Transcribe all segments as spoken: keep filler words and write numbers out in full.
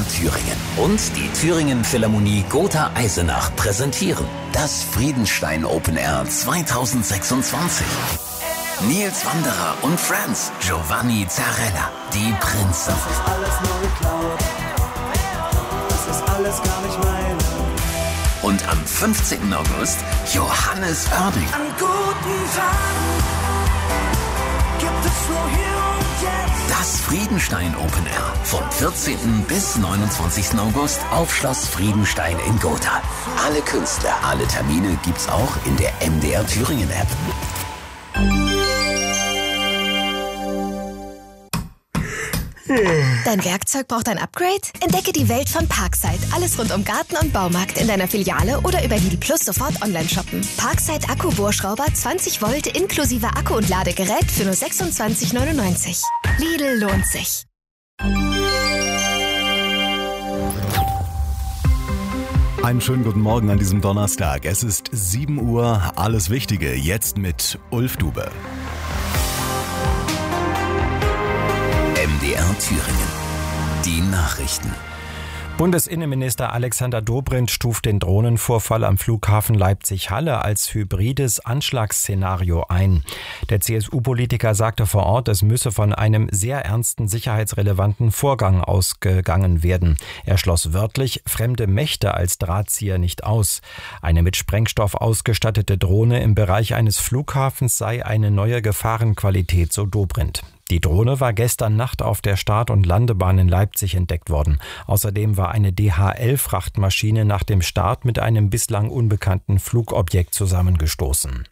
R Thüringen und die Thüringen Philharmonie Gotha Eisenach präsentieren das Friedenstein Open Air zweitausendsechsundzwanzig. Nils Wanderer und Friends, Giovanni Zarella, die Prinzen. Das ist alles nur geklaut. Das ist alles gar nicht meine. Und am fünfzehnten August Johannes Oerding. An guten Tagen gibt es nur hier und jetzt. Das Friedenstein Open Air vom vierzehnten bis neunundzwanzigsten August auf Schloss Friedenstein in Gotha. Alle Künstler, alle Termine gibt's auch in der M D R Thüringen App. Dein Werkzeug braucht ein Upgrade? Entdecke die Welt von Parkside. Alles rund um Garten und Baumarkt in deiner Filiale oder über Lidl Plus sofort online shoppen. Parkside Akku-Bohrschrauber zwanzig Volt inklusive Akku und Ladegerät für nur sechsundzwanzig neunundneunzig. Lidl lohnt sich. Einen schönen guten Morgen an diesem Donnerstag. Es ist sieben Uhr. Alles Wichtige jetzt mit Ulf Dube. M D R Thüringen. Die Nachrichten. Bundesinnenminister Alexander Dobrindt stuft den Drohnenvorfall am Flughafen Leipzig-Halle als hybrides Anschlagsszenario ein. Der C S U-Politiker sagte vor Ort, es müsse von einem sehr ernsten sicherheitsrelevanten Vorgang ausgegangen werden. Er schloss wörtlich fremde Mächte als Drahtzieher nicht aus. Eine mit Sprengstoff ausgestattete Drohne im Bereich eines Flughafens sei eine neue Gefahrenqualität, so Dobrindt. Die Drohne war gestern Nacht auf der Start- und Landebahn in Leipzig entdeckt worden. Außerdem war eine D H L-Frachtmaschine nach dem Start mit einem bislang unbekannten Flugobjekt zusammengestoßen.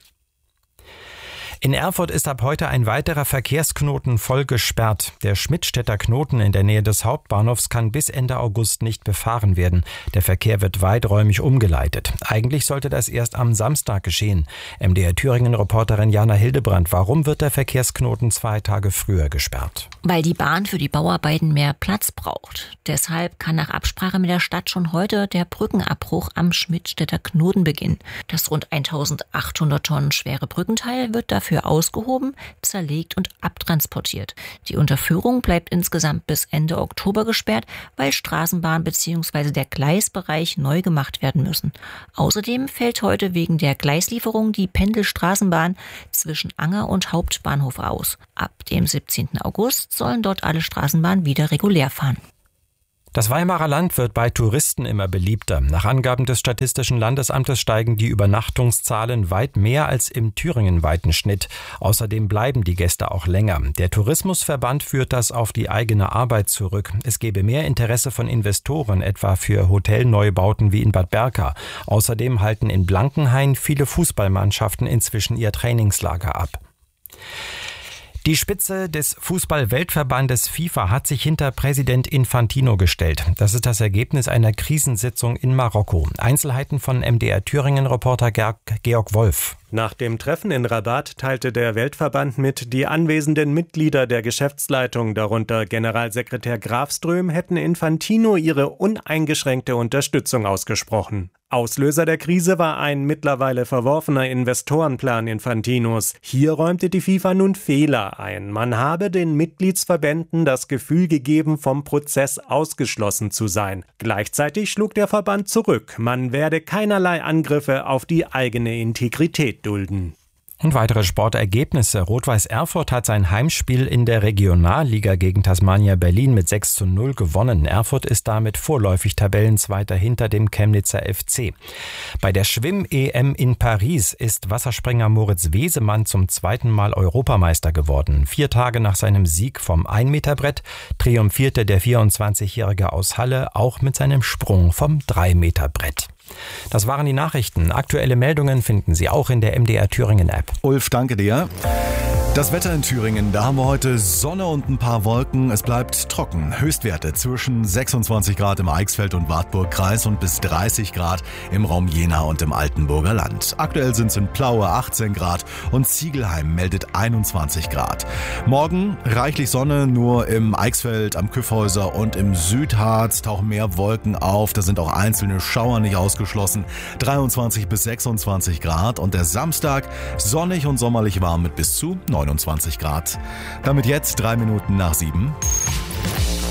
In Erfurt ist ab heute ein weiterer Verkehrsknoten voll gesperrt. Der Schmidtstädter Knoten in der Nähe des Hauptbahnhofs kann bis Ende August nicht befahren werden. Der Verkehr wird weiträumig umgeleitet. Eigentlich sollte das erst am Samstag geschehen. M D R Thüringen-Reporterin Jana Hildebrand, warum wird der Verkehrsknoten zwei Tage früher gesperrt? Weil die Bahn für die Bauarbeiten mehr Platz braucht. Deshalb kann nach Absprache mit der Stadt schon heute der Brückenabbruch am Schmidtstädter Knoten beginnen. Das rund eintausendachthundert Tonnen schwere Brückenteil wird dafür ausgehoben, zerlegt und abtransportiert. Die Unterführung bleibt insgesamt bis Ende Oktober gesperrt, weil Straßenbahn bzw. der Gleisbereich neu gemacht werden müssen. Außerdem fällt heute wegen der Gleislieferung die Pendelstraßenbahn zwischen Anger und Hauptbahnhof aus. Ab dem siebzehnten August sollen dort alle Straßenbahnen wieder regulär fahren. Das Weimarer Land wird bei Touristen immer beliebter. Nach Angaben des Statistischen Landesamtes steigen die Übernachtungszahlen weit mehr als im thüringenweiten Schnitt. Außerdem bleiben die Gäste auch länger. Der Tourismusverband führt das auf die eigene Arbeit zurück. Es gebe mehr Interesse von Investoren, etwa für Hotelneubauten wie in Bad Berka. Außerdem halten in Blankenhain viele Fußballmannschaften inzwischen ihr Trainingslager ab. Die Spitze des Fußball-Weltverbandes FIFA hat sich hinter Präsident Infantino gestellt. Das ist das Ergebnis einer Krisensitzung in Marokko. Einzelheiten von M D R Thüringen-Reporter Georg Wolf. Nach dem Treffen in Rabat teilte der Weltverband mit, die anwesenden Mitglieder der Geschäftsleitung, darunter Generalsekretär Grafström, hätten Infantino ihre uneingeschränkte Unterstützung ausgesprochen. Auslöser der Krise war ein mittlerweile verworfener Investorenplan Infantinos. Hier räumte die FIFA nun Fehler ein. Man habe den Mitgliedsverbänden das Gefühl gegeben, vom Prozess ausgeschlossen zu sein. Gleichzeitig schlug der Verband zurück. Man werde keinerlei Angriffe auf die eigene Integrität dulden. Und weitere Sportergebnisse. Rot-Weiß Erfurt hat sein Heimspiel in der Regionalliga gegen Tasmania Berlin mit sechs zu null gewonnen. Erfurt ist damit vorläufig Tabellenzweiter hinter dem Chemnitzer F C. Bei der Schwimm-E M in Paris ist Wasserspringer Moritz Wesemann zum zweiten Mal Europameister geworden. Vier Tage nach seinem Sieg vom ein Meter Brett triumphierte der vierundzwanzigjährige aus Halle auch mit seinem Sprung vom drei Meter Brett. Das waren die Nachrichten. Aktuelle Meldungen finden Sie auch in der M D R Thüringen App. Ulf, danke dir. Das Wetter in Thüringen, da haben wir heute Sonne und ein paar Wolken. Es bleibt trocken. Höchstwerte zwischen sechsundzwanzig Grad im Eichsfeld- und Wartburg-Kreis und bis dreißig Grad im Raum Jena und im Altenburger Land. Aktuell sind es in Plaue achtzehn Grad und Ziegelheim meldet einundzwanzig Grad. Morgen reichlich Sonne, nur im Eichsfeld, am Kyffhäuser und im Südharz tauchen mehr Wolken auf. Da sind auch einzelne Schauer nicht ausgeschlossen. dreiundzwanzig bis sechsundzwanzig Grad und der Samstag sonnig und sommerlich warm mit bis zu neunundzwanzig Grad. Damit jetzt drei Minuten nach sieben.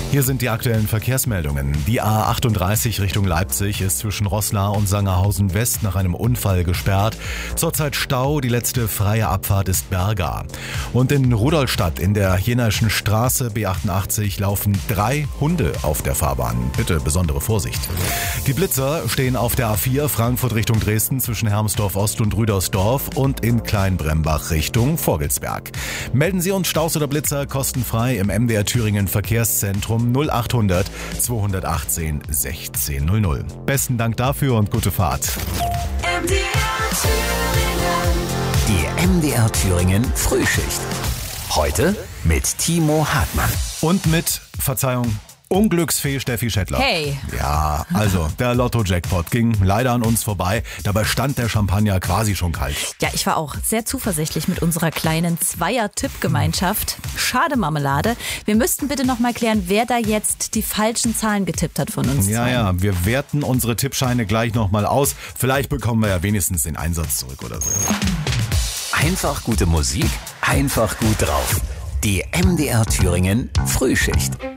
Hier sind die aktuellen Verkehrsmeldungen. Die A achtunddreißig Richtung Leipzig ist zwischen Roßla und Sangerhausen West nach einem Unfall gesperrt. Zurzeit Stau, die letzte freie Abfahrt ist Berga. Und in Rudolstadt in der Jenaischen Straße B achtundachtzig laufen drei Hunde auf der Fahrbahn. Bitte besondere Vorsicht. Die Blitzer stehen auf der A vier Frankfurt Richtung Dresden zwischen Hermsdorf Ost und Rüdersdorf und in Kleinbrembach Richtung Vogelsberg. Melden Sie uns Staus oder Blitzer kostenfrei im M D R Thüringen Verkehrszentrum null achthundert zweihundertachtzehn sechzehn null null. Besten Dank dafür und gute Fahrt. M D R Thüringen. Die M D R Thüringen Frühschicht. Heute mit Timo Hartmann. Und mit, Verzeihung, Unglücksfee Steffi Schettler. Hey. Ja, also der Lotto-Jackpot ging leider an uns vorbei. Dabei stand der Champagner quasi schon kalt. Ja, ich war auch sehr zuversichtlich mit unserer kleinen Zweier-Tipp-Gemeinschaft. Schade Marmelade. Wir müssten bitte noch mal klären, wer da jetzt die falschen Zahlen getippt hat von uns. Ja, zwei. ja, wir werten unsere Tippscheine gleich noch mal aus. Vielleicht bekommen wir ja wenigstens den Einsatz zurück oder so. Einfach gute Musik, einfach gut drauf. Die M D R Thüringen Frühschicht.